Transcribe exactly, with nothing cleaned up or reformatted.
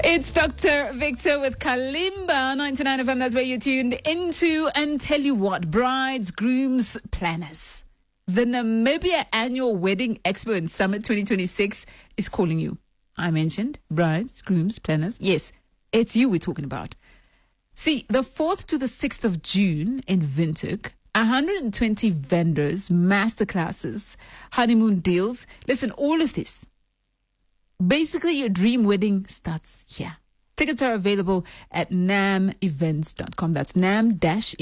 It's Doctor Victor with Kalimba, ninety-nine F M. That's where you're tuned into. And tell you what, brides, grooms, planners. The Namibia Annual Wedding Expo and Summit twenty twenty-six is calling you. I mentioned brides, grooms, planners. Yes, it's you we're talking about. See, the fourth to the sixth of June in Windhoek, one hundred twenty vendors, masterclasses, honeymoon deals. Listen, all of this. Basically, your dream wedding starts here. Tickets are available at nam events dot com. That's nam dash